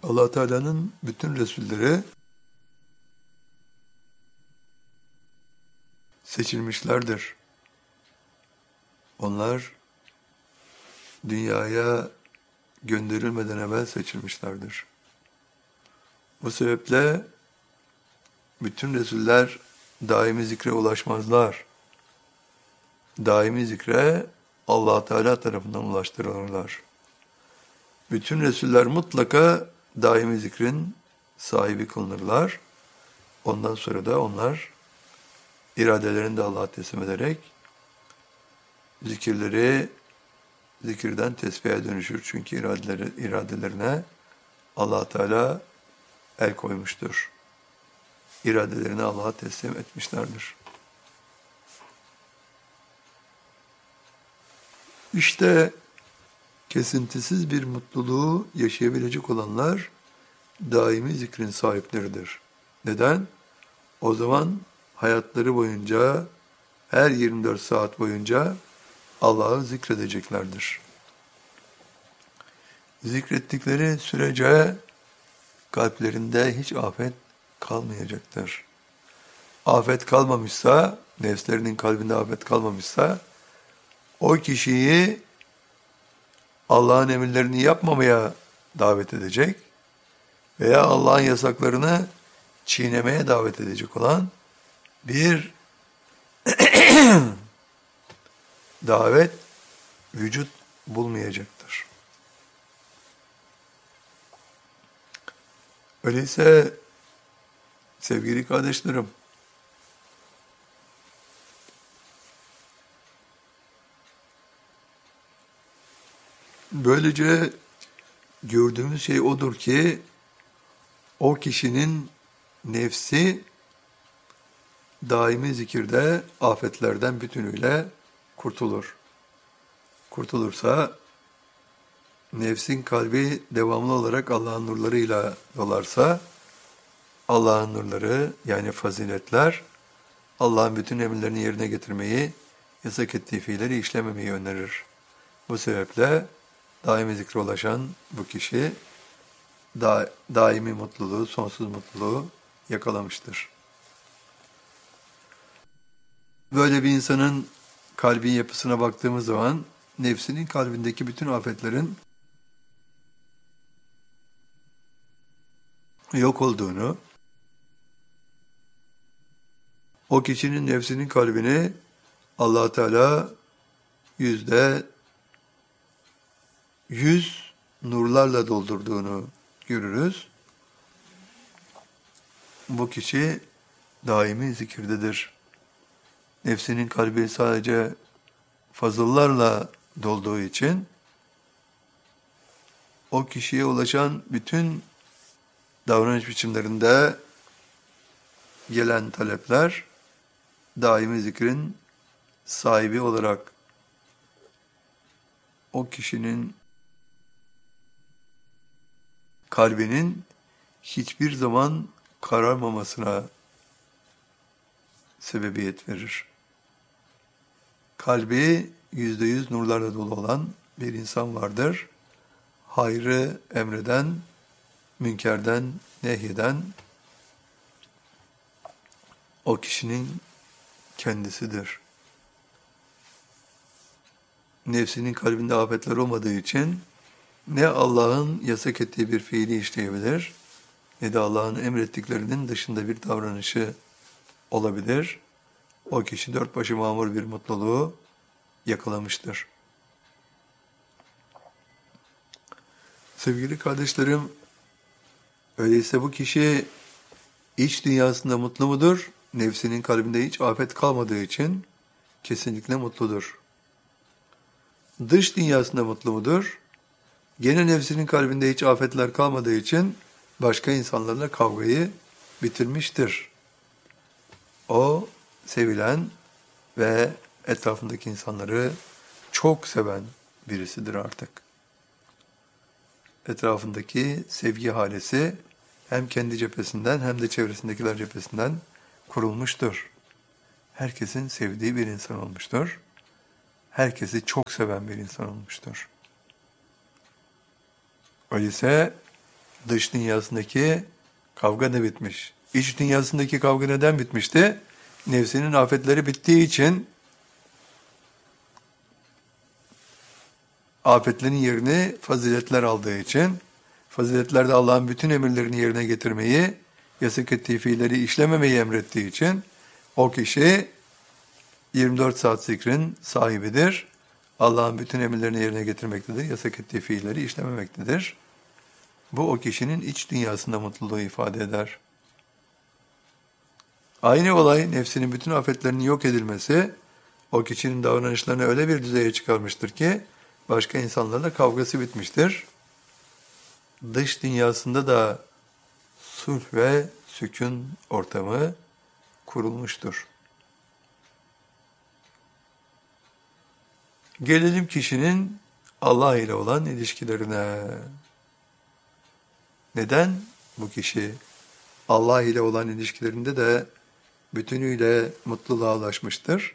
Allah Teala'nın bütün Resulleri seçilmişlerdir. Onlar dünyaya gönderilmeden evvel seçilmişlerdir. Bu sebeple bütün Resuller daimi zikre ulaşmazlar. Daimi zikre Allah Teala tarafından ulaştırılırlar. Bütün Resuller mutlaka daimi zikrin sahibi kılınırlar. Ondan sonra da onlar iradelerini de Allah'a teslim ederek zikirden tesbihe dönüşür. Çünkü iradelerine Allah Teala el koymuştur. İradelerini Allah'a teslim etmişlerdir. İşte kesintisiz bir mutluluğu yaşayabilecek olanlar daimi zikrin sahipleridir. Neden? O zaman hayatları boyunca, her 24 saat boyunca Allah'ı zikredeceklerdir. Zikrettikleri sürece kalplerinde hiç afet kalmayacaktır. Afet kalmamışsa, nefslerinin kalbinde afet kalmamışsa, o kişiyi Allah'ın emirlerini yapmamaya davet edecek veya Allah'ın yasaklarını çiğnemeye davet edecek olan bir davet vücut bulmayacaktır. Öyleyse sevgili kardeşlerim, böylece gördüğümüz şey odur ki o kişinin nefsi daimi zikirde afetlerden bütünüyle kurtulur. Kurtulursa nefsin kalbi devamlı olarak Allah'ın nurlarıyla dolarsa Allah'ın nurları yani faziletler Allah'ın bütün emirlerini yerine getirmeyi, yasak ettiği fiilleri işlememeyi önerir. Bu sebeple daimi zikre ulaşan bu kişi daimi mutluluğu, sonsuz mutluluğu yakalamıştır. Böyle bir insanın kalbin yapısına baktığımız zaman nefsinin kalbindeki bütün afetlerin yok olduğunu, o kişinin nefsinin kalbini Allah Teala %100 nurlarla doldurduğunu görürüz. Bu kişi daimi zikirdedir. Nefsinin kalbi sadece fazıllarla dolduğu için o kişiye ulaşan bütün davranış biçimlerinde gelen talepler daimi zikrin sahibi olarak o kişinin kalbinin hiçbir zaman kararmamasına sebebiyet verir. Kalbi %100 nurlarla dolu olan bir insan vardır. Hayrı emreden, münkerden nehyeden o kişinin kendisidir. Nefsinin kalbinde afetler olmadığı için ne Allah'ın yasak ettiği bir fiili işleyebilir, ne de Allah'ın emrettiklerinin dışında bir davranışı olabilir. O kişi dört başı mamur bir mutluluğu yakalamıştır. Sevgili kardeşlerim, öyleyse bu kişi iç dünyasında mutlu mudur? Nefsinin kalbinde hiç afet kalmadığı için kesinlikle mutludur. Dış dünyasında mutlu mudur? Gene nefsinin kalbinde hiç afetler kalmadığı için başka insanlarla kavgayı bitirmiştir. O sevilen ve etrafındaki insanları çok seven birisidir artık. Etrafındaki sevgi halesi hem kendi cephesinden hem de çevresindekiler cephesinden kurulmuştur. Herkesin sevdiği bir insan olmuştur. Herkesi çok seven bir insan olmuştur. Öyleyse Dış dünyasındaki kavga da bitmiş. İç dünyasındaki kavga neden bitmişti? Nefsinin afetleri bittiği için, afetlerin yerini faziletler aldığı için, faziletler de Allah'ın bütün emirlerini yerine getirmeyi, yasak ettiği fiilleri işlememeyi emrettiği için, o kişi 24 saat zikrin sahibidir. Allah'ın bütün emirlerini yerine getirmektedir, yasak ettiği fiilleri işlememektedir. Bu o kişinin iç dünyasında mutluluğu ifade eder. Aynı olay nefsinin bütün afetlerinin yok edilmesi, o kişinin davranışlarını öyle bir düzeye çıkarmıştır ki, başka insanlarla kavgası bitmiştir. Dış dünyasında da sulh ve sükun ortamı kurulmuştur. Gelelim kişinin Allah ile olan ilişkilerine. Neden bu kişi Allah ile olan ilişkilerinde de bütünüyle mutluluğa ulaşmıştır?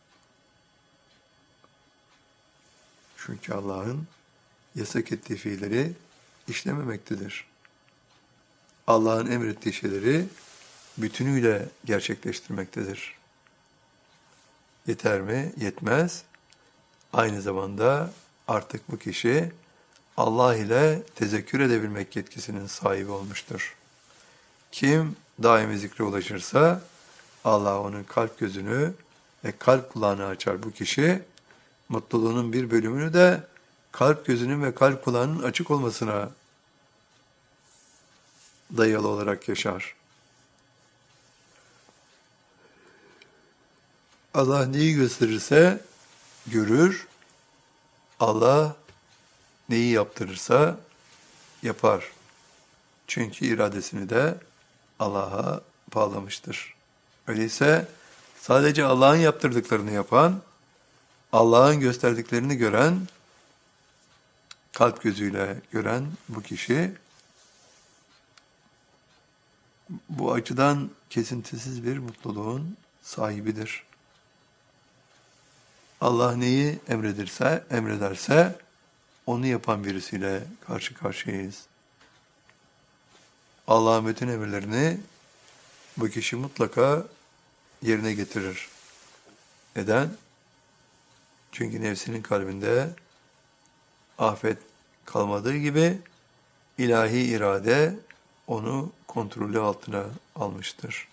Çünkü Allah'ın yasak ettiği fiilleri işlememektedir. Allah'ın emrettiği şeyleri bütünüyle gerçekleştirmektedir. Yeter mi? Yetmez. Aynı zamanda artık bu kişi Allah ile tezekkür edebilmek yetkisinin sahibi olmuştur. Kim daimi zikre ulaşırsa Allah onun kalp gözünü ve kalp kulağını açar. Bu kişi mutluluğunun bir bölümünü de kalp gözünün ve kalp kulağının açık olmasına dayalı olarak yaşar. Allah neyi gösterirse görür, Allah neyi yaptırırsa yapar. Çünkü iradesini de Allah'a bağlamıştır. Öyleyse sadece Allah'ın yaptırdıklarını yapan, Allah'ın gösterdiklerini gören, kalp gözüyle gören bu kişi, bu açıdan kesintisiz bir mutluluğun sahibidir. Allah neyi emrederse onu yapan birisiyle karşı karşıyayız. Allah'ın bütün emirlerini bu kişi mutlaka yerine getirir. Neden? Çünkü nefsinin kalbinde afet kalmadığı gibi ilahi irade onu kontrolü altına almıştır.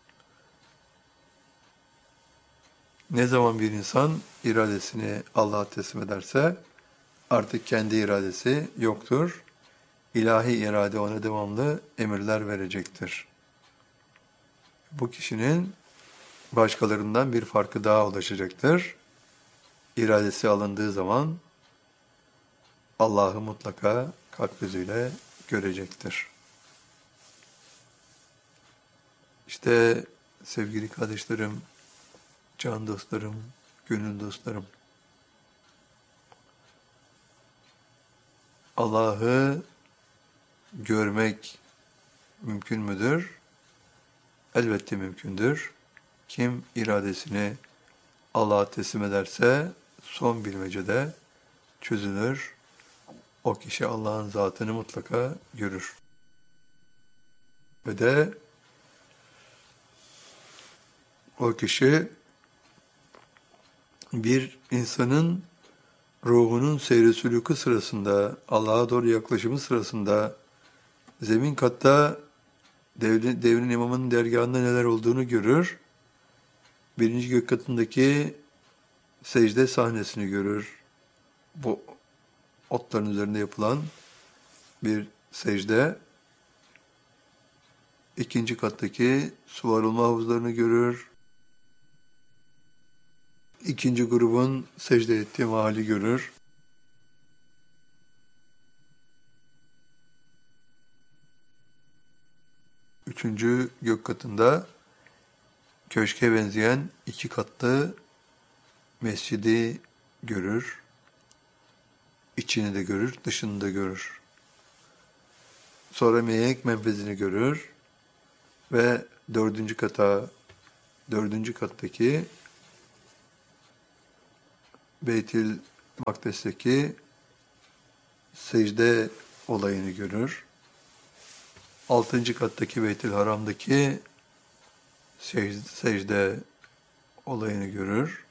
Ne zaman bir insan iradesini Allah'a teslim ederse artık kendi iradesi yoktur. İlahi irade ona devamlı emirler verecektir. Bu kişinin başkalarından bir farkı daha ulaşacaktır. İradesi alındığı zaman Allah'ı mutlaka kalp gözüyle görecektir. İşte sevgili kardeşlerim, can dostlarım, gönül dostlarım, Allah'ı görmek mümkün müdür? Elbette mümkündür. Kim iradesini Allah'a teslim ederse son bilmecede çözülür. O kişi Allah'ın zatını mutlaka görür. Ve de o kişi bir insanın ruhunun seyri sülûkü sırasında, Allah'a doğru yaklaşımı sırasında zemin katta devrin imamının dergahında neler olduğunu görür. Birinci gök katındaki secde sahnesini görür. Bu otların üzerinde yapılan bir secde. İkinci kattaki su varılma havuzlarını görür. İkinci grubun secde ettiği mahalli görür. Üçüncü gök katında köşke benzeyen iki katlı mescidi görür. İçini de görür, dışını da görür. Sonra melek menfezini görür ve dördüncü kattaki Beytül Makdes'teki secde olayını görür. 6. kattaki Beytül Haram'daki secde olayını görür.